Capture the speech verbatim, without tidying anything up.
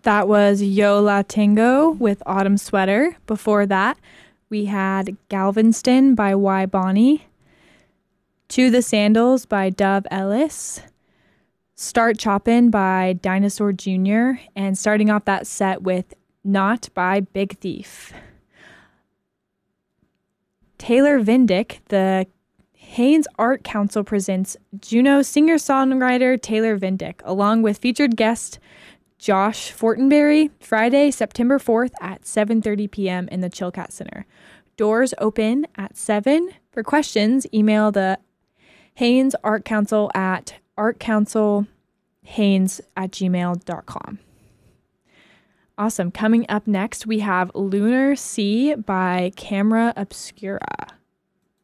That was Yo La Tengo with Autumn Sweater. Before that, we had Galveston by Y Bonnie, To the Sandals by Dove Ellis, Start Choppin' by Dinosaur Junior, and starting off that set with Not by Big Thief. Taylor Vindick, the Haynes Art Council presents Juno singer-songwriter Taylor Vindick, along with featured guest Josh Fortenberry, Friday, September fourth at seven thirty p.m. in the Chilkat Center. Doors open at seven. For questions, email the Haynes Art Council at artcouncilhaynes at gmail dot com. Awesome. Coming up next, we have Lunar Sea by Camera Obscura.